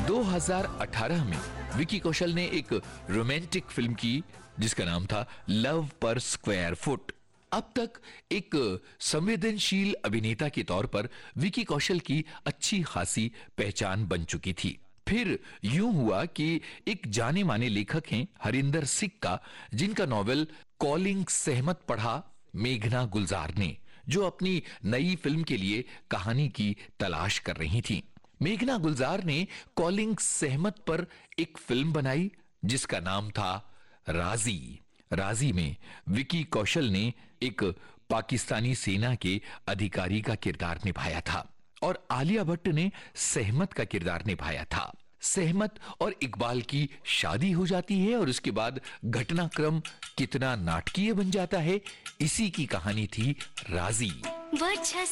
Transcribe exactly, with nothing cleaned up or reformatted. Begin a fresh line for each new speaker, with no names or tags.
दो हज़ार अठारह में विकी कौशल ने एक रोमांटिक फिल्म की जिसका नाम था लव पर स्क्वायर फुट। अब तक एक संवेदनशील अभिनेता के तौर पर विकी कौशल की अच्छी खासी पहचान बन चुकी थी। फिर यूं हुआ कि एक जाने माने लेखक हैं हरिंदर सिंह का, जिनका नॉवेल कॉलिंग सहमत पढ़ा मेघना गुलजार ने, जो अपनी नई फिल्म के लिए कहानी की तलाश कर रही थी। मेघना गुलजार ने कॉलिंग सहमत पर एक फिल्म बनाई जिसका नाम था राजी। राजी में विकी कौशल ने एक पाकिस्तानी सेना के अधिकारी का किरदार निभाया था और आलिया भट्ट ने सहमत का किरदार निभाया था। सहमत और इकबाल की शादी हो जाती है और उसके बाद घटनाक्रम कितना नाटकीय बन जाता है, इसी की कहानी थी राजी।